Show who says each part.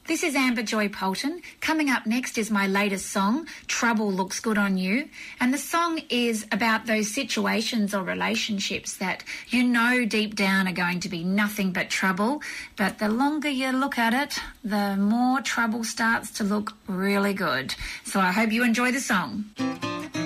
Speaker 1: This is Amber Joy Polton. Coming up next is my latest song, Trouble Looks Good on You. And the song is about those situations or relationships that you know deep down are going to be nothing but trouble. But the longer you look at it, the more trouble starts to look really good. So I hope you enjoy the song.